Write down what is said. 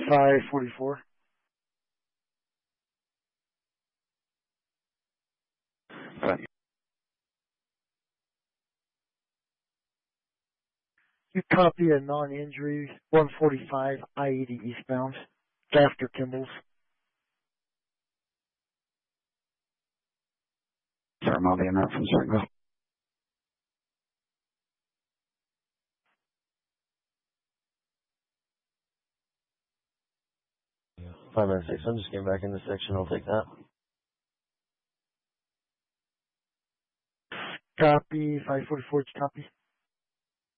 544. Right. You copy a non-injury 145 I-80 eastbound. It's after Kimball's. Sorry, I'm on the internet from Springville. Yeah. 596. I'm just getting back in the section. I'll take that. Copy 544. Copy.